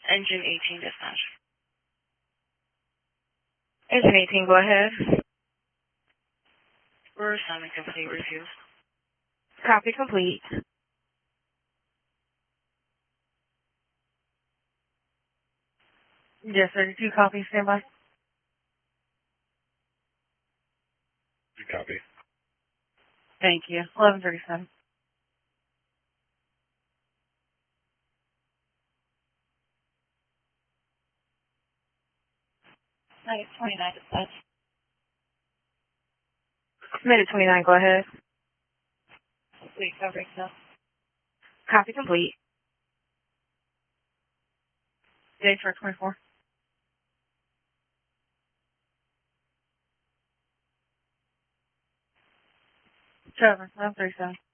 Engine 18 dispatch. Engine 18, go ahead. We're assignment complete review. Copy complete. Yes, 32 copy, standby. Copy. Thank you. 11:37. Minute 29 dispatch. Minute 29, go ahead. Complete coverage now. Copy complete. Day for 24. Trevor, 11:37.